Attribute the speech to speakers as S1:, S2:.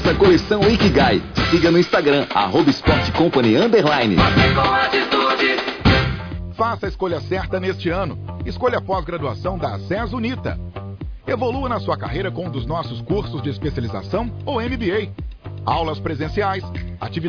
S1: Nossa coleção Ikigai. Siga no Instagram, @sportcompany_.
S2: Faça a escolha certa neste ano. Escolha a pós-graduação da SES Unita. Evolua na sua carreira com um dos nossos cursos de especialização ou MBA. Aulas presenciais, atividades